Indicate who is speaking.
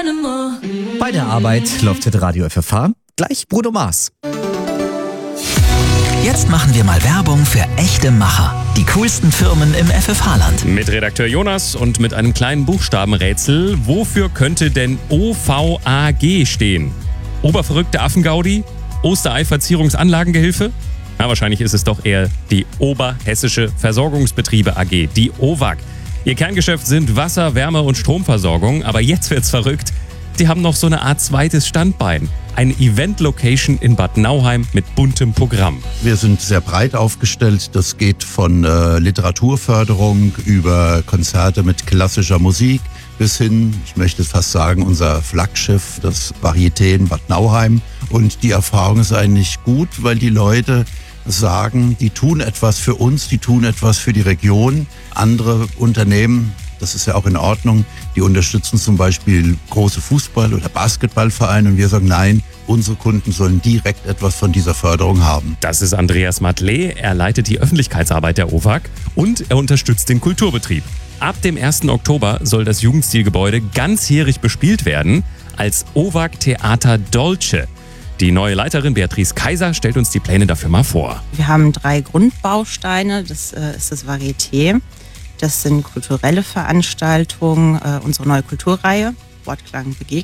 Speaker 1: Bei der Arbeit läuft Hit Radio FFH. Gleich Bruno Mars.
Speaker 2: Jetzt machen wir mal Werbung für echte Macher. Die coolsten Firmen im FFH-Land.
Speaker 3: Mit Redakteur Jonas und mit einem kleinen Buchstabenrätsel. Wofür könnte denn OVAG stehen? Oberverrückte Affengaudi? Ostereiverzierungsanlagengehilfe? Na, wahrscheinlich ist es doch eher die Oberhessische Versorgungsbetriebe AG, die OVAG. Ihr Kerngeschäft sind Wasser-, Wärme- und Stromversorgung. Aber jetzt wird's verrückt. Die haben noch so eine Art zweites Standbein. Eine Event-Location in Bad Nauheim mit buntem Programm.
Speaker 4: Wir sind sehr breit aufgestellt. Das geht von Literaturförderung über Konzerte mit klassischer Musik bis hin, ich möchte fast sagen, unser Flaggschiff, das Varieté in Bad Nauheim. Und die Erfahrung ist eigentlich gut, weil die Leute sagen, die tun etwas für uns, die tun etwas für die Region. Andere Unternehmen, das ist ja auch in Ordnung, die unterstützen zum Beispiel große Fußball- oder Basketballvereine und wir sagen, nein, unsere Kunden sollen direkt etwas von dieser Förderung haben.
Speaker 3: Das ist Andreas Matlé. Er leitet die Öffentlichkeitsarbeit der OVAG und er unterstützt den Kulturbetrieb. Ab dem 1. Oktober soll das Jugendstilgebäude ganzjährig bespielt werden als OVAG Theater Dolce. Die neue Leiterin Beatrice Kaiser stellt uns die Pläne dafür mal vor.
Speaker 5: Wir haben 3 Grundbausteine. Das ist das Varieté. Das sind kulturelle Veranstaltungen, unsere neue Kulturreihe, Wortklang Begegnung.